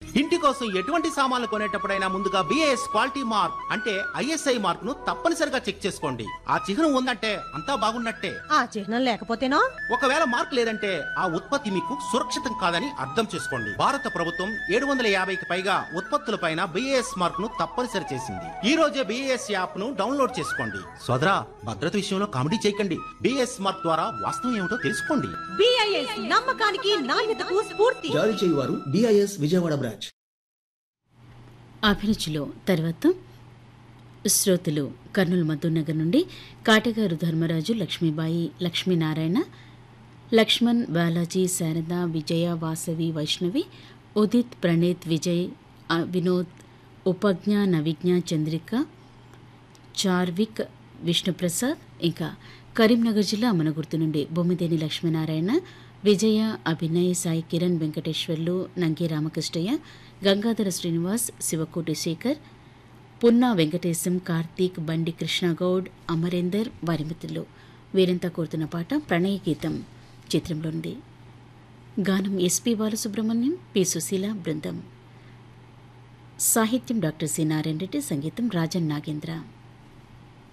ఇంటి కోసం ఎటువంటి సామాన్లు కొనేటప్పుడైనా ముందుగా బిఏఎస్ క్వాలిటీ మార్క్ అంటే ఐఎస్ఐ మార్క్ ను తప్పనిసరిగా చెక్ చేసుకోండి. ఆ చిహ్నం ఉందంటే అంతా బాగున్నట్టే. ఆ చిహ్నం లేకపోతేనో? ఒకవేళ మార్క్ లేదంటే ఆ ఉత్పత్తి మీకు సురక్షితం కాదని అర్థం చేసుకోండి. భారత ప్రభుత్వం 750కి పైగా ఉత్పత్తులపైన బిఏఎస్ మార్క్ ను తప్పనిసరి చేసింది. ఈ రోజే బిఏఎస్ యాప్ ను డౌన్లోడ్ చేసుకోండి. సోదరా, భద్రత విషయంలో కామెడీ చేయకండి. బిఏఎస్ మార్క్ ద్వారా వాస్తవం ఏమిటో తెలుసుకోండి. బిఐఎస్ నమ్మకానికి నాణ్యతకు స్ఫూర్తి. జారీ చేయువారు బిఐఎస్ విజయవాడ బ్రాంచ్. అభిరుచిలో తర్వాత శ్రోతలు కర్నూలు మధునగర్ నుండి కాటగారు ధర్మరాజు, లక్ష్మీబాయి, లక్ష్మీనారాయణ, లక్ష్మణ్, బాలాజీ, శారద, విజయ, వాసవి, వైష్ణవి, ఉదిత్, ప్రణీత్, విజయ్, వినోద్, ఉపజ్ఞ, నవిజ్ఞ, చంద్రిక, చార్విక్, విష్ణుప్రసాద్, ఇంకా కరీంనగర్ జిల్లా అమనగుర్తు నుండి బొమ్మిదేని లక్ష్మీనారాయణ, విజయ, అభినయ్, సాయి కిరణ్, వెంకటేశ్వర్లు, నంగి రామకృష్ణయ్య, గంగాధర శ్రీనివాస్, శివకోటి శేఖర్, పున్నా వెంకటేశం, కార్తీక్, బండి కృష్ణగౌడ్, అమరేందర్, వారి మిత్రులు వీరంతా కోరుతున్న పాట ప్రణయ గీతం చిత్రంలోనిది. గానం ఎస్పి బాలసుబ్రహ్మణ్యం, పి సుశీల బృందం. సాహిత్యం డాక్టర్ సి నారాయణ రెడ్డి, సంగీతం రాజన్ నాగేంద్ర.